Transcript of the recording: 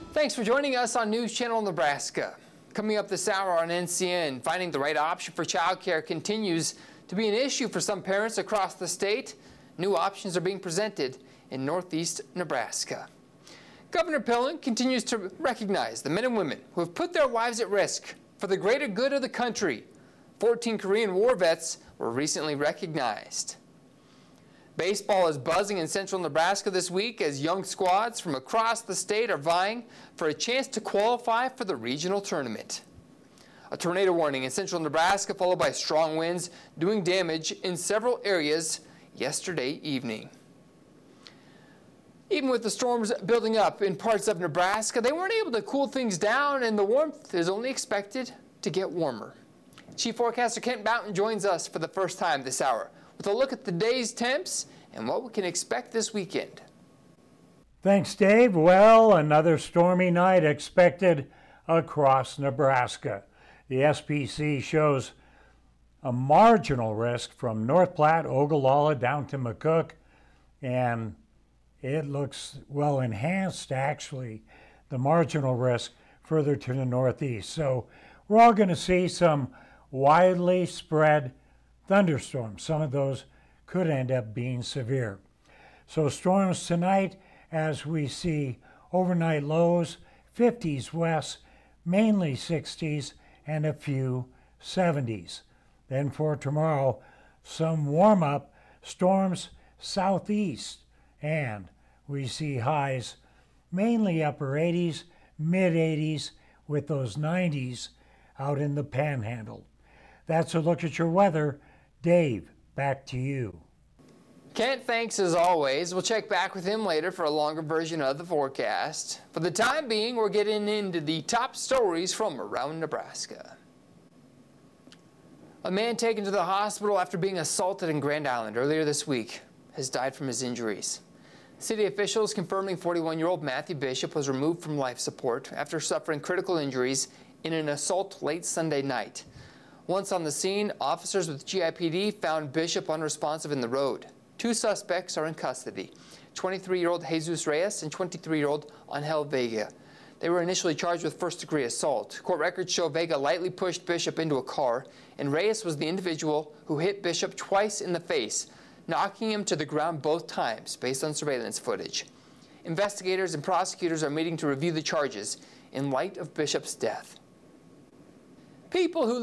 Thanks for joining us on News Channel Nebraska. Coming up this hour on NCN, finding the right option for childcare continues to be an issue for some parents across the state. New options are being presented in Northeast Nebraska. Governor Pillen continues to recognize the men and women who have put their lives at risk for the greater good of the country. 14 Korean War vets were recently recognized. Baseball is buzzing in central Nebraska this week as young squads from across the state are vying for a chance to qualify for the regional tournament. A tornado warning in central Nebraska followed by strong winds doing damage in several areas yesterday evening. Even with the storms building up in parts of Nebraska, they weren't able to cool things down, and the warmth is only expected to get warmer. Chief Forecaster Kent Boughton joins us for the first time this hour with a look at the day's temps and what we can expect this weekend. Thanks, Dave. Well, another stormy night expected across Nebraska. The SPC shows a marginal risk from North Platte, Ogallala down to McCook, and it looks well enhanced, actually, the marginal risk further to the northeast. So we're all going to see some widely spread thunderstorms. Some of those could end up being severe. So storms tonight, as we see overnight lows, 50s west, mainly 60s, and a few 70s. Then for tomorrow, some warm up, storms southeast, and we see highs mainly upper 80s, mid 80s, with those 90s out in the panhandle. That's a look at your weather. Dave, back to you. Kent, thanks as always. We'll check back with him later for a longer version of the forecast. For the time being, we're getting into the top stories from around Nebraska. A man taken to the hospital after being assaulted in Grand Island earlier this week has died from his injuries. City officials confirming 41-year-old Matthew Bishop was removed from life support after suffering critical injuries in an assault late Sunday night. Once on the scene, officers with GIPD found Bishop unresponsive in the road. Two suspects are in custody, 23-year-old Jesus Reyes and 23-year-old Angel Vega. They were initially charged with first-degree assault. Court records show Vega lightly pushed Bishop into a car, and Reyes was the individual who hit Bishop twice in the face, knocking him to the ground both times, based on surveillance footage. Investigators and prosecutors are meeting to review the charges in light of Bishop's death. People who